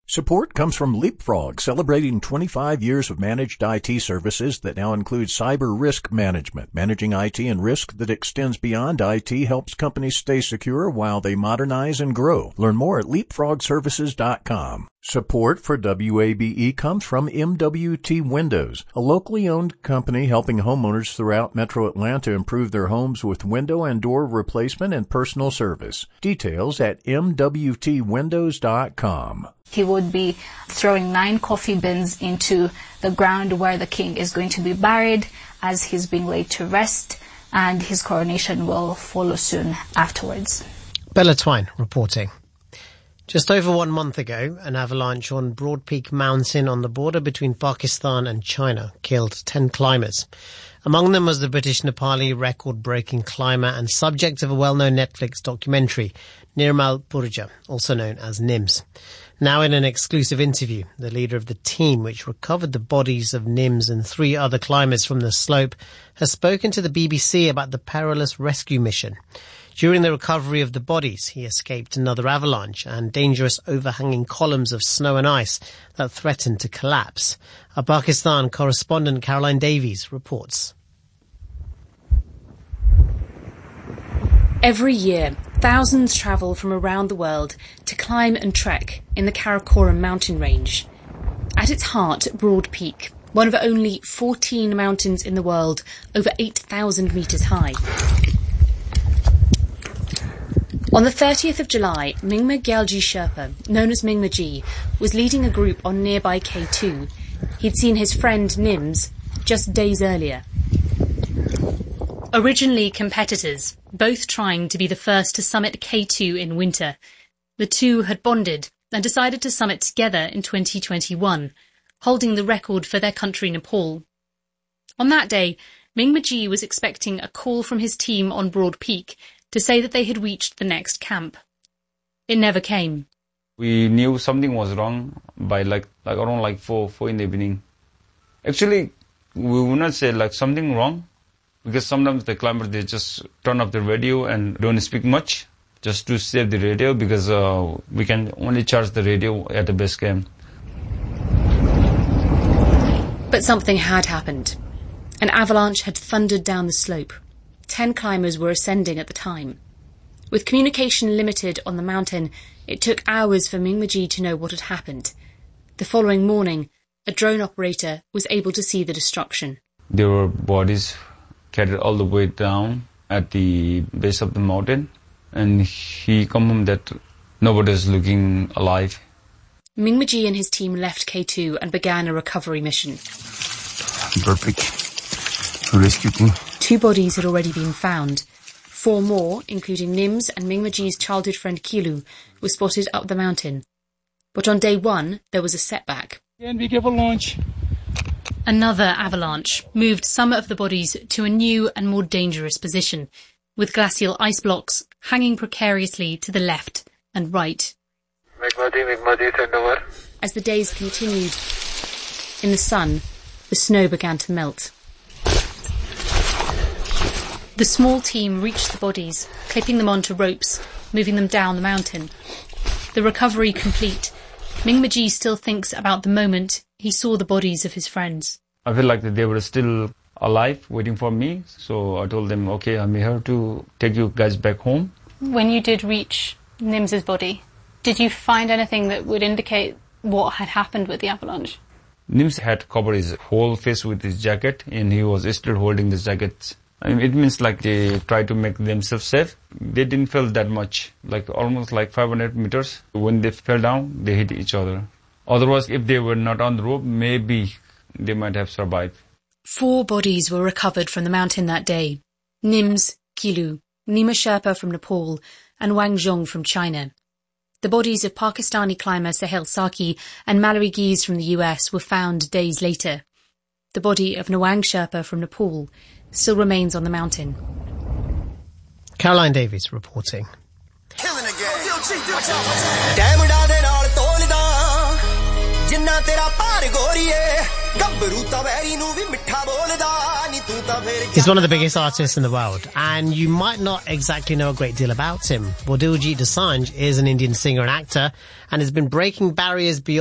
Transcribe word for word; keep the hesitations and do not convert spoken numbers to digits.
Support comes from Leapfrog, celebrating twenty-five years of managed I T services that now include cyber risk management. Managing I T and risk that extends beyond I T helps companies stay secure while they modernize and grow. Learn more at leapfrog services dot com. Support for W A B E comes from M W T Windows, a locally owned company helping homeowners throughout Metro Atlanta improve their homes with window and door replacement and personal service. Details at M W T windows dot com. He would be throwing nine coffee beans into the ground where the king is going to be buried as he's being laid to rest, and his coronation will follow soon afterwards. Bella Twine reporting. Just over one month ago, an avalanche on Broad Peak Mountain on the border between Pakistan and China killed ten climbers. Among them was the British Nepali record-breaking climber and subject of a well-known Netflix documentary, Nirmal Purja, also known as Nims. Now in an exclusive interview, the leader of the team which recovered the bodies of Nims and three other climbers from the slope has spoken to the B B C about the perilous rescue mission. During the recovery of the bodies, he escaped another avalanche and dangerous overhanging columns of snow and ice that threatened to collapse. Our Pakistan correspondent Caroline Davies reports. Every year, thousands travel from around the world to climb and trek in the Karakoram mountain range. At its heart, Broad Peak, one of only fourteen mountains in the world, over eight thousand metres high. On the thirtieth of July, Mingma Gyalji Sherpa, known as Mingma G, was leading a group on nearby K two. He'd seen his friend Nims just days earlier. Originally competitors, both trying to be the first to summit K two in winter, the two had bonded and decided to summit together in twenty twenty-one, holding the record for their country Nepal. On that day, Mingma G was expecting a call from his team on Broad Peak to say that they had reached the next camp. It never came. We knew something was wrong by like, like around like four, four in the evening. Actually, we would not say like something wrong, because sometimes the climbers, they just turn off the radio and don't speak much, just to save the radio, because uh, we can only charge the radio at the base camp. But something had happened. An avalanche had thundered down the slope. Ten climbers were ascending at the time. With communication limited on the mountain, it took hours for Mingma G to know what had happened. The following morning, a drone operator was able to see the destruction. There were bodies carried all the way down at the base of the mountain, and he confirmed that nobody is looking alive. Mingma G and his team left K two and began a recovery mission. Broad Peak rescue team. Two bodies had already been found. Four more, including Nims and Mingma G's childhood friend Kilu, were spotted up the mountain. But on day one, there was a setback. And we gave a launch. Another avalanche moved some of the bodies to a new and more dangerous position, with glacial ice blocks hanging precariously to the left and right. As the days continued, in the sun, the snow began to melt. The small team reached the bodies, clipping them onto ropes, moving them down the mountain. The recovery complete, Mingma G still thinks about the moment he saw the bodies of his friends. I feel like that they were still alive, waiting for me. So I told them, okay, I'm here to take you guys back home. When you did reach Nims's body, did you find anything that would indicate what had happened with the avalanche? Nims had covered his whole face with his jacket, and he was still holding the jacket. I mean, it means like they tried to make themselves safe. They didn't fall that much, like almost like five hundred meters. When they fell down, they hit each other. Otherwise, if they were not on the rope, maybe they might have survived. Four bodies were recovered from the mountain that day. Nims, Kilu, Nima Sherpa from Nepal, and Wang Zhong from China. The bodies of Pakistani climber Sahel Saki and Mallory Gies from the U S were found days later. The body of Nwang Sherpa from Nepal still remains on the mountain. Caroline Davies reporting. He's one of the biggest artists in the world, and you might not exactly know a great deal about him. Diljit Dosanjh is an Indian singer and actor, and has been breaking barriers beyond